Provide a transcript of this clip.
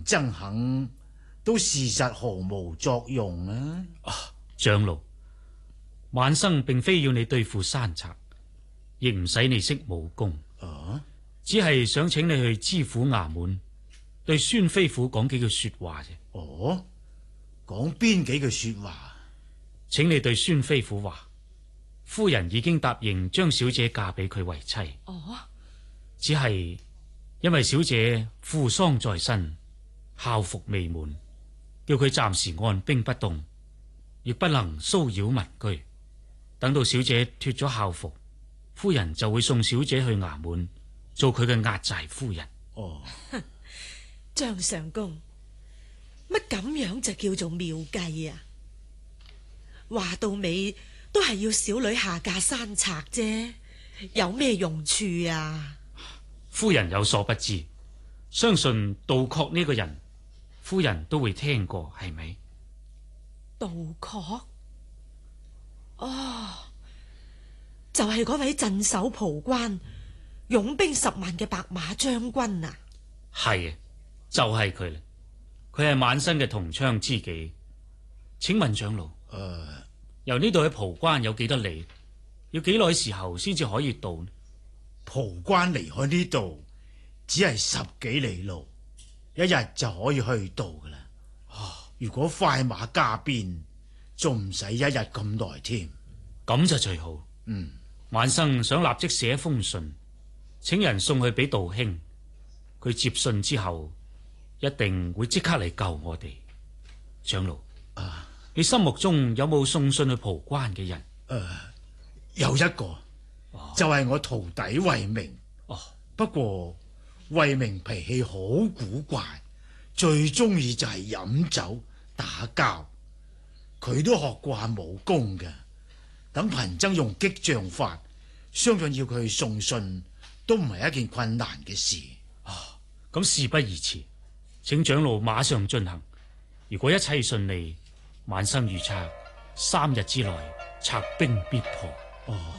憎恨，都事實毫無作用啊！ 長老，晚生並非要你對付山賊，亦唔使你識武功，只係想請你去知府衙門，對孫飛虎講幾句說話啫。 講邊幾句說話？ 請你對孫飛虎話，夫人已經答應將小姐嫁俾佢為妻。只係因為小姐父喪在身，孝服未滿，叫佢暫時按兵不動，亦不能騷擾民居。等到小姐脫咗孝服，夫人就會送小姐去衙門做佢嘅壓寨夫人。 張相公，乜咁樣就叫做妙計啊？話到尾都係要小女下嫁山賊啫，有咩用處啊？ 夫人有所不知，相信杜確呢個人，夫人都會聽過，係咪？ 杜確？就係嗰位鎮守蒲關、擁兵10萬嘅白馬將軍啊！ 係啊，就係佢啦。佢係晚生嘅同窗知己。請問長老，由呢度去蒲關有幾多里？要幾耐時候先至可以到呢？ 蒲關離開呢度只係10幾里路，1日就可以去到噶啦。如果快馬加鞭，仲唔使1日咁耐添。 咁就最好。晚生想立即寫封信，請人送去俾道兄。佢接信之後，一定會即刻嚟救我哋。長老，你心目中有冇送信去蒲關嘅人？ 有一個，就係我徒弟慧明。不過慧明脾氣好古怪，最中意就係飲酒打交。佢都學過下武功嘅，等貧僧用激將法，相信要佢去送信都唔係一件困難嘅事。 咁事不宜遲，請長老馬上進行。如果一切順利，晚生預測3日之內賊兵必破。